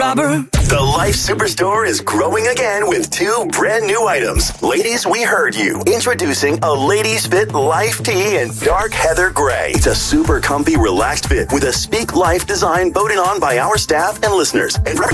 Harbor. The Life Superstore is growing again with 2 brand new items. Ladies, we heard you. Introducing a Ladies Fit Life Tee in dark heather gray. It's a super comfy, relaxed fit with a Speak Life design voted on by our staff and listeners. And